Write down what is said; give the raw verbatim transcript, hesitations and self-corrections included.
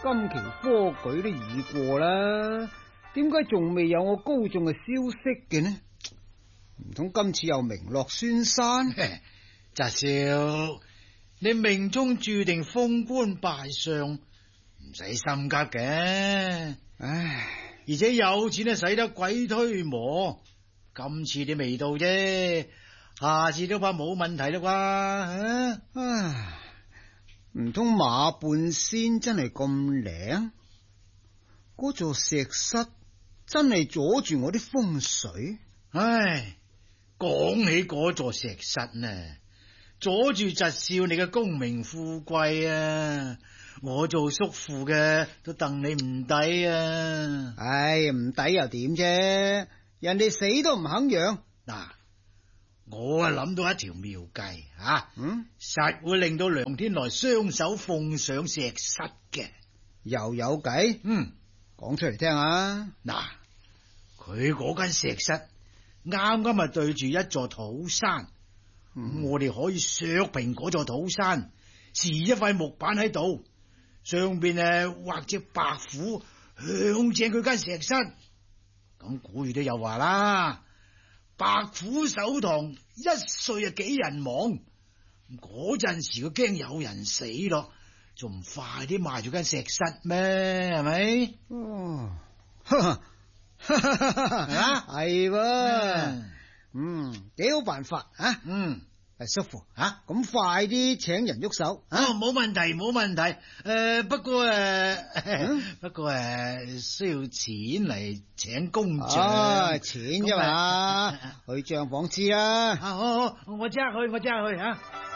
金旗科舉都已過啦，點解仲未有我高中嘅消息嘅呢？唔通今次又名落孫山？ 澤少，你命中注定封官拜相，唔使心急嘅。 唉， 而且有錢都使得鬼推磨，今次你未到啫，下次都怕冇問題啦啩？啊， 唉，唔通馬半仙真係咁靈？嗰座石室真係阻住我啲風水？ 唉，講起嗰座石室呢，阻住侄少你嘅功名富貴啊！我做叔父嘅都戥你唔抵啊！ 唉，唔抵又點啫？人哋死都唔肯養。 嗱，我啊諗到一條妙計啊， 嗯， 實會令到梁天來雙手奉上石室嘅。 又有計？ 嗯， 講出嚟聽下。 嗱，佢嗰間石室啱啱啊對住一座土山，咁、嗯、我哋可以削平嗰座土山，置一塊木板喺度，上邊誒畫隻白虎向正佢間石室。咁古語都有話啦，白虎守堂，一歲啊幾人亡。嗰陣時佢驚有人死咯，仲唔快啲賣咗間石室咩？係咪？ 哦，哈哈，係喎，嗯，幾好辦法啊！嗯。叔父吓，咁、啊、快啲請人喐手啊！ 冇、哦、問題，冇問題。誒、呃，不過誒，呃嗯、 不過誒、呃，需要錢嚟請工匠。 啊，錢啫嘛，去賬房知啦。 啊，好好，我即刻去，我即刻去吓。